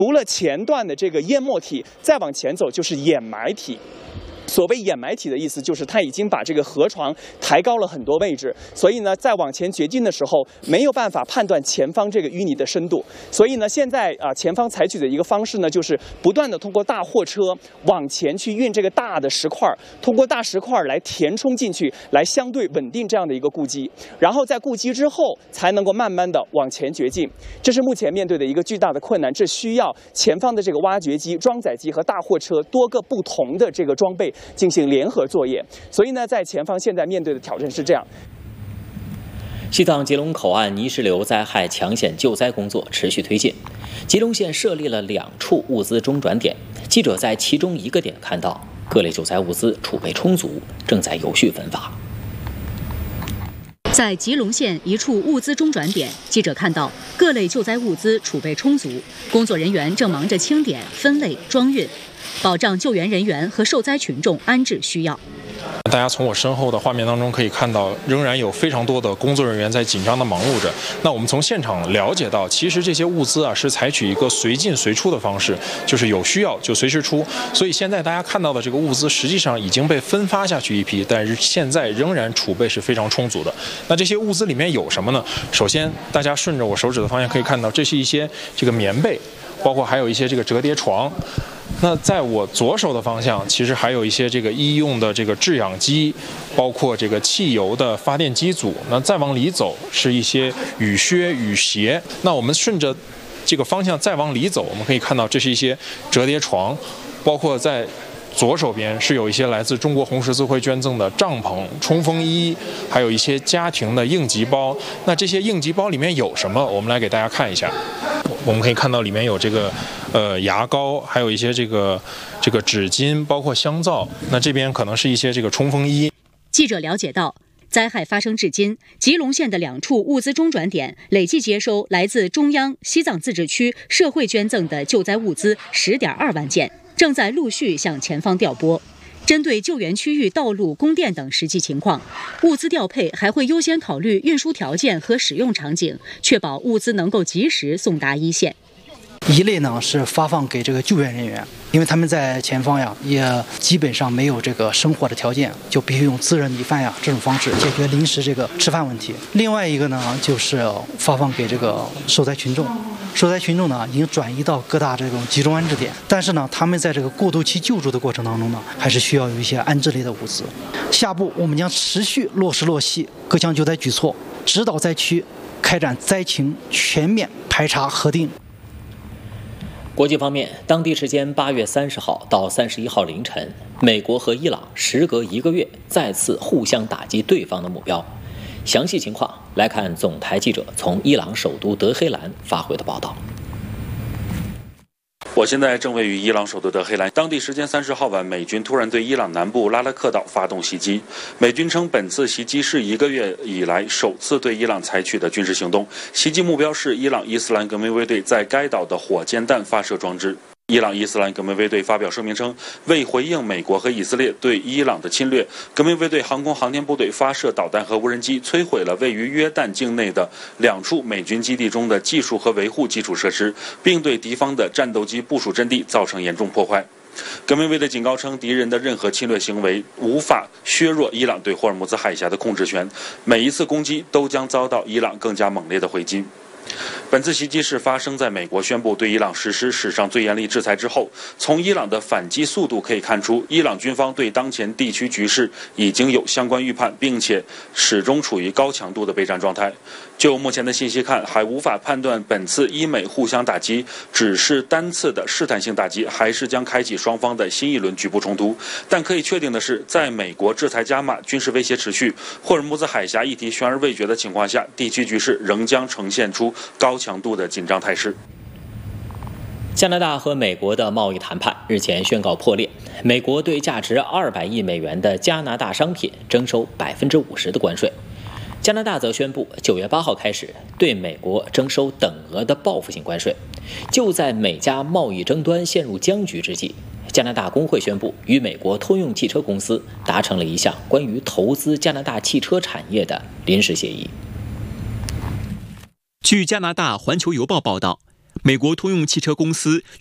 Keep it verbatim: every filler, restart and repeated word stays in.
除了前段的这个淹没体，再往前走就是掩埋体。所谓掩埋体的意思，就是它已经把这个河床抬高了很多位置，所以呢，在往前掘进的时候，没有办法判断前方这个淤泥的深度。所以呢，现在啊，前方采取的一个方式呢，就是不断的通过大货车往前去运这个大的石块，通过大石块来填充进去，来相对稳定这样的一个固基，然后在固基之后，才能够慢慢的往前掘进。这是目前面对的一个巨大的困难，这需要前方的这个挖掘机、装载机和大货车多个不同的这个装备进行联合作业，所以呢，在前方现在面对的挑战是这样。 西藏吉隆口岸泥石流灾害抢险救灾工作持续推进，吉隆县设立了两处物资中转点。记者在其中一个点看到，各类救灾物资储备充足，正在有序分发。 在吉隆县一处物资中转点，记者看到各类救灾物资储备充足，工作人员正忙着清点、分类、装运，保障救援人员和受灾群众安置需要。 大家从我身后的画面当中可以看到，仍然有非常多的工作人员在紧张地忙碌着。那我们从现场了解到，其实这些物资啊是采取一个随进随出的方式，就是有需要就随时出。所以现在大家看到的这个物资，实际上已经被分发下去一批，但是现在仍然储备是非常充足的。那这些物资里面有什么呢？首先，大家顺着我手指的方向可以看到，这是一些这个棉被，包括还有一些这个折叠床。那在我左手的方向，其实还有一些这个医用的这个制氧机，包括这个汽油的发电机组。那再往里走是一些雨靴、雨鞋。那我们顺着这个方向再往里走，我们可以看到这是一些折叠床，包括在左手边是有一些来自中国红十字会捐赠的帐篷、冲锋衣，还有一些家庭的应急包。那这些应急包里面有什么？我们来给大家看一下。我们可以看到里面有这个呃牙膏，还有一些这个这个纸巾，包括香皂。那这边可能是一些这个冲锋衣。 记者了解到，灾害发生至今，吉隆县的两处物资中转点累计接收来自中央、西藏自治区社会捐赠的救灾物资十点二万件，正在陆续向前方调拨。针对救援区域道路、供电等实际情况，物资调配还会优先考虑运输条件和使用场景，确保物资能够及时送达一线。 一类呢是发放给这个救援人员，因为他们在前方呀也基本上没有这个生活的条件，就必须用自热米饭呀这种方式解决临时这个吃饭问题。另外一个呢就是发放给这个受灾群众。受灾群众呢已经转移到各大这种集中安置点，但是呢他们在这个过渡期救助的过程当中呢，还是需要有一些安置类的物资。下步我们将持续落实落细各项救灾举措，指导灾区开展灾情全面排查核定。 国际方面，当地时间八月三十号到三十一号凌晨，美国和伊朗时隔一个月再次互相打击对方的目标。详细情况来看总台记者从伊朗首都德黑兰发回的报道。 我现在正位于伊朗首都德黑兰，当地时间三十号晚，美军突然对伊朗南部拉拉克岛发动袭击。美军称，本次袭击是一个月以来首次对伊朗采取的军事行动，袭击目标是伊朗伊斯兰革命卫队在该岛的火箭弹发射装置。伊朗伊斯兰革命卫队发表声明称，为回应美国和以色列对伊朗的侵略，革命卫队航空航天部队发射导弹和无人机，摧毁了位于约旦境内的两处美军基地中的技术和维护基础设施，并对敌方的战斗机部署阵地造成严重破坏。革命卫队警告称，敌人的任何侵略行为无法削弱伊朗对霍尔木兹海峡的控制权，每一次攻击都将遭到伊朗更加猛烈的回击。本次袭击是发生在美国宣布对伊朗实施史上最严厉制裁之后。从伊朗的反击速度可以看出，伊朗军方对当前地区局势已经有相关预判，并且始终处于高强度的备战状态。就目前的信息看，还无法判断本次伊美互相打击只是单次的试探性打击，还是将开启双方的新一轮局部冲突。但可以确定的是，在美国制裁加码、军事威胁持续、霍尔木兹海峡议题悬而未决的情况下，地区局势仍将呈现出高强度的紧张态势。 加拿大和美国的贸易谈判日前宣告破裂，美国对价值二百亿美元的加拿大商品征收百分之五十的关税。加拿大则宣布，九月八号开始对美国征收等额的报复性关税。就在美加贸易争端陷入僵局之际，加拿大工会宣布与美国通用汽车公司达成了一项关于投资加拿大汽车产业的临时协议。 据加拿大《环球邮报》报道， 美国通用汽车公司